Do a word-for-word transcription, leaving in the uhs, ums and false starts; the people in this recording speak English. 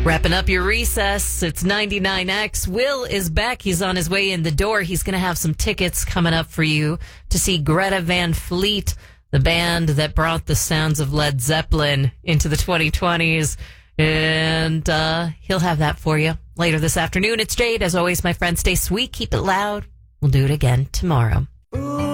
Wrapping up your recess, it's ninety-nine X. Will is back. He's on his way in the door. He's going to have some tickets coming up for you to see Greta Van Fleet, the band that brought the sounds of Led Zeppelin into the twenty twenties. And uh, he'll have that for you later this afternoon. It's Jade. As always, my friend, stay sweet, keep it loud. We'll do it again tomorrow.